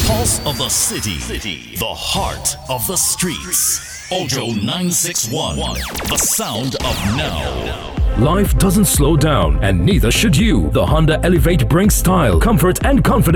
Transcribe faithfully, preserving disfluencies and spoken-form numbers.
pulse of the city. City. The heart of the streets. Ojo nine six one. The sound of now. Life doesn't slow down, and neither should you. The Honda Elevate brings style, comfort, and confidence